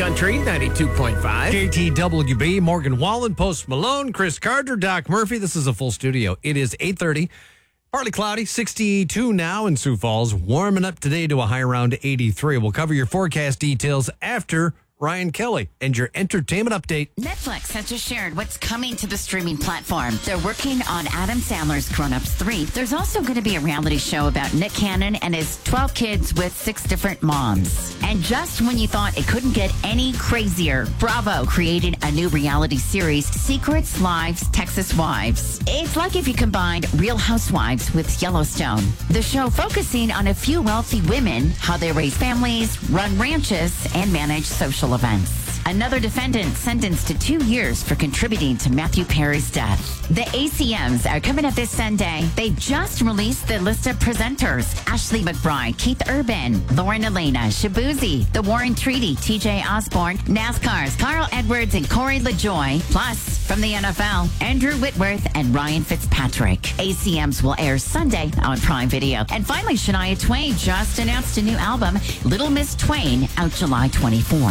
Country 92.5. KTWB, Morgan Wallen, Post Malone, Chris Carter, Doc Murphy. This is a full studio. It is 8:30. Partly cloudy, 62 now in Sioux Falls. Warming up today to a high around 83. We'll cover your forecast details after Ryan Kelly and your entertainment update. Netflix has just shared what's coming to the streaming platform. They're working on Adam Sandler's Grown Ups 3. There's also going to be a reality show about Nick Cannon and his 12 kids with 6 different moms. And just when you thought it couldn't get any crazier, Bravo created a new reality series, Secrets, Lives, Texas Wives. It's like if you combined Real Housewives with Yellowstone. The show focusing on a few wealthy women, how they raise families, run ranches, and manage social events. Another defendant sentenced to 2 years for contributing to Matthew Perry's death. The ACMs are coming up this Sunday. They just released the list of presenters. Ashley McBride, Keith Urban, Lauren Elena, Shabuzi, The Warren Treaty, TJ Osborne, NASCAR's Carl Edwards and Corey LaJoy. Plus, from the NFL, Andrew Whitworth and Ryan Fitzpatrick. ACMs will air Sunday on Prime Video. And finally, Shania Twain just announced a new album, Little Miss Twain, out July 24th.